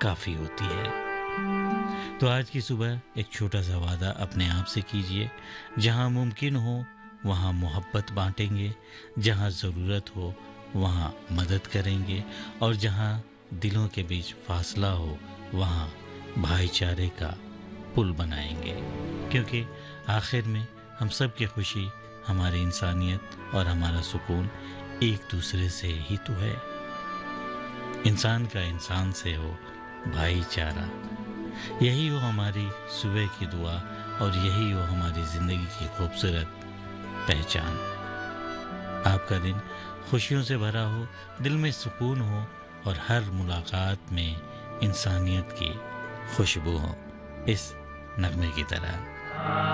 काफ़ी होती है। तो आज की सुबह एक छोटा सा वादा अपने आप से कीजिए, जहाँ मुमकिन हो वहाँ मोहब्बत बांटेंगे, जहाँ ज़रूरत हो वहाँ मदद करेंगे और जहाँ दिलों के बीच फासला हो वहाँ भाईचारे का पुल बनाएंगे, क्योंकि आखिर में हम सब की खुशी, हमारी इंसानियत और हमारा सुकून एक दूसरे से ही तो है। इंसान का इंसान से हो भाईचारा, यही हो हमारी सुबह की दुआ और यही हो हमारी ज़िंदगी की खूबसूरत पहचान। आपका दिन खुशियों से भरा हो, दिल में सुकून हो और हर मुलाकात में इंसानियत की खुशबू हो, इस नगमे की तरह।